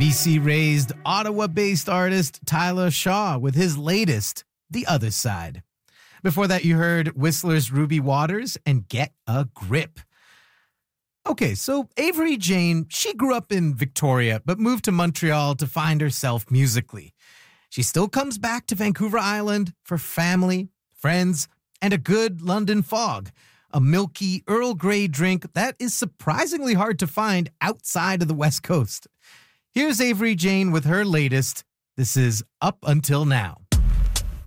BC-raised, Ottawa-based artist Tyler Shaw with his latest, The Other Side. Before that, you heard Whistler's Ruby Waters and Get a Grip. Okay, so Avery Jane, she grew up in Victoria, but moved to Montreal to find herself musically. She still comes back to Vancouver Island for family, friends, and a good London fog, a milky Earl Grey drink that is surprisingly hard to find outside of the West Coast. Here's Avery Jane with her latest. This is Up Until Now.